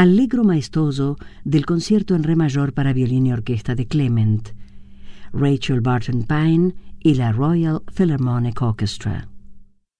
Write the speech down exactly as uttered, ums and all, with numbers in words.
Allegro maestoso del concierto en re mayor para violín y orquesta de Clement, Rachel Barton Pine y la Royal Philharmonic Orchestra.